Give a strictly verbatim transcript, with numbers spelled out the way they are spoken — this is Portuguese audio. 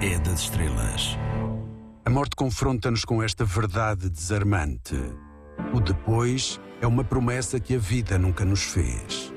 é das estrelas. A morte confronta-nos com esta verdade desarmante. O depois é uma promessa que a vida nunca nos fez.